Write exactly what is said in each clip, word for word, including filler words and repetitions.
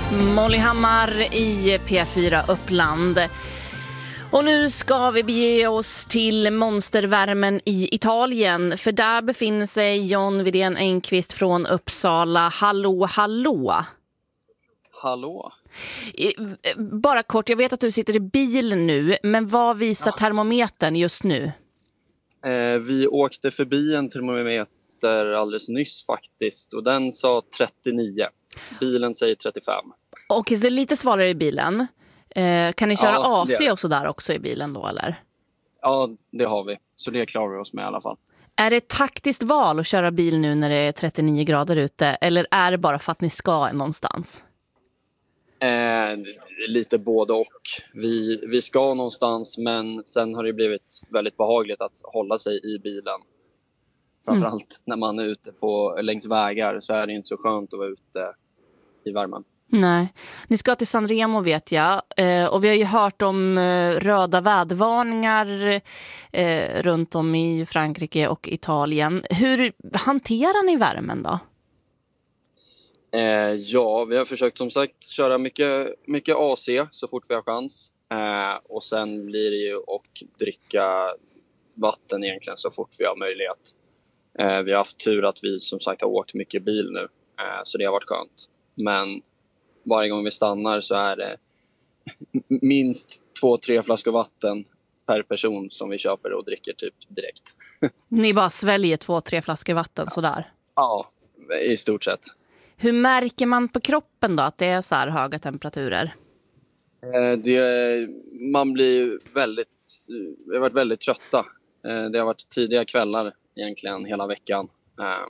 Molly Hammar i P fyra Uppland. Och nu ska vi bege oss till monstervärmen i Italien. För där befinner sig John Widén Engqvist från Uppsala. Hallå, hallå. Hallå. Bara kort, jag vet att du sitter i bilen nu. Men vad visar ja. termometern just nu? Eh, vi åkte förbi en termometer alldeles nyss faktiskt. Och den sa trettionio. Bilen säger trettiofem. Okej, så lite svalare i bilen. Eh, kan ni köra ja, A C och så där också i bilen då, eller? Ja, det har vi. Så det klarar vi oss med i alla fall. Är det ett taktiskt val att köra bil nu när det är trettionio grader ute? Eller är det bara för att ni ska någonstans? Eh, lite både och. Vi, vi ska någonstans, men sen har det blivit väldigt behagligt att hålla sig i bilen. Framförallt mm. när man är ute på, längs vägar så är det inte så skönt att vara ute i värmen. Nej, ni ska till Sanremo vet jag eh, och vi har ju hört om eh, röda vädervarningar eh, runt om i Frankrike och Italien. Hur hanterar ni värmen då? Eh, ja, vi har försökt som sagt köra mycket, mycket A C så fort vi har chans. Eh, och sen blir det ju att dricka vatten egentligen så fort vi har möjlighet. Eh, vi har haft tur att vi som sagt har åkt mycket bil nu, eh, så det har varit skönt. Men varje gång vi stannar så är det minst två, tre flaskor vatten per person som vi köper och dricker typ direkt. Ni bara sväljer två, tre flaskor vatten sådär? Ja, i stort sett. Hur märker man på kroppen då att det är så här höga temperaturer? Eh, det, man blir väldigt, vi har varit väldigt trötta. Eh, det har varit tidiga kvällar egentligen hela veckan. Eh,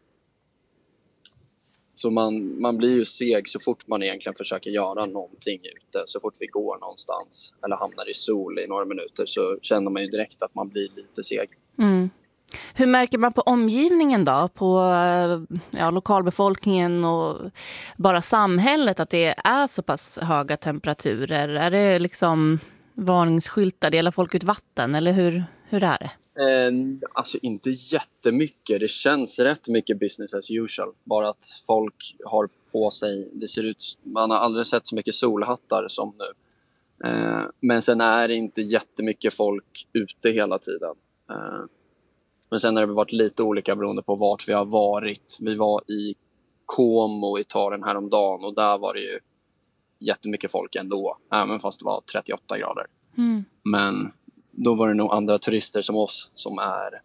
Så man, man blir ju seg så fort man egentligen försöker göra någonting ute. Så fort vi går någonstans eller hamnar i sol i några minuter så känner man ju direkt att man blir lite seg. Mm. Hur märker man på omgivningen då? På ja, lokalbefolkningen och bara samhället att det är så pass höga temperaturer? Är det liksom varningsskyltar? Delar folk ut vatten eller hur, hur är det? Eh, alltså inte jättemycket. Det känns rätt mycket business as usual. Bara att folk har på sig, det ser ut, man har aldrig sett så mycket solhattar som nu. Eh, men sen är det inte jättemycket folk ute hela tiden. Eh, men sen har det varit lite olika beroende på vart vi har varit. Vi var i Como i Italien häromdagen och där var det ju jättemycket folk ändå. Även fast det var trettioåtta grader. Mm. Men då var det nog andra turister som oss som är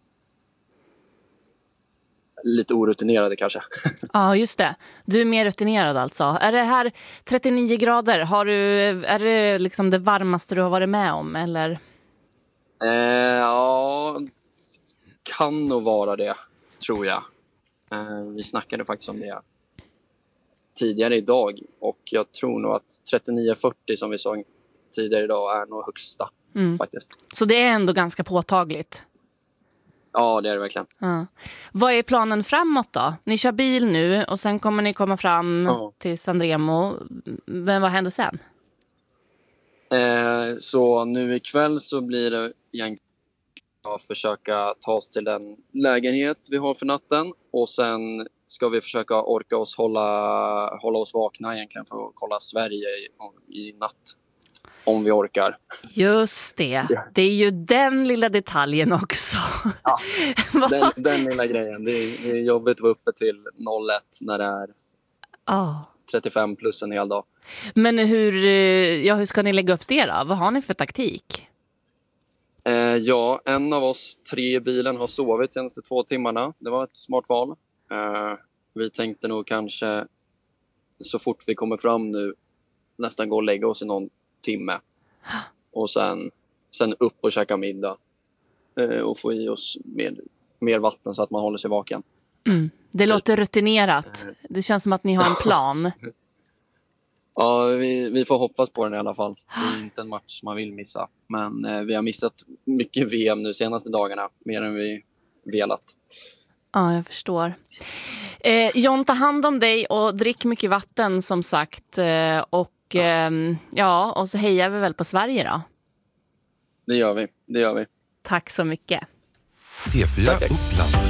lite orutinerade kanske. Ja, just det. Du är mer rutinerad alltså. Är det här trettionio grader? Har du, är det liksom det varmaste du har varit med om? Eller? Eh, ja, kan nog vara det, tror jag. Eh, vi snackade faktiskt om det tidigare idag. Och jag tror nog att trettionio fyrtio som vi såg tidigare idag är nog högsta. Mm. Faktiskt. Så det är ändå ganska påtagligt? Ja, det är det verkligen. Ja. Vad är planen framåt då? Ni kör bil nu och sen kommer ni komma fram ja. till Sanremo. Men vad händer sen? Eh, så nu ikväll så blir det egentligen att försöka ta oss till den lägenhet vi har för natten. Och sen ska vi försöka orka oss hålla, hålla oss vakna egentligen för att kolla Sverige i, i natt. Om vi orkar. Just det. Det är ju den lilla detaljen också. Ja, den, den lilla grejen. Det är, det är jobbigt att vara uppe till noll ett när det är oh. trettiofem plus en hel dag. Men hur, ja, hur ska ni lägga upp det då? Vad har ni för taktik? Eh, ja, en av oss tre i bilen har sovit de senaste två timmarna. Det var ett smart val. Eh, vi tänkte nog kanske så fort vi kommer fram nu nästan gå och lägga oss i någon timme. Och sen, sen upp och käka middag. Eh, och få i oss mer, mer vatten så att man håller sig vaken. Mm. Det typ. Låter rutinerat. Det känns som att ni har en plan. Ja, vi, vi får hoppas på den i alla fall. Det är inte en match man vill missa. Men eh, vi har missat mycket V M nu senaste dagarna. Mer än vi velat. Ja, jag förstår. Eh, John, ta hand om dig och drick mycket vatten som sagt. Eh, och ja, och så hejar vi väl på Sverige då. Det gör vi, det gör vi. Tack så mycket. P fyra Uppland.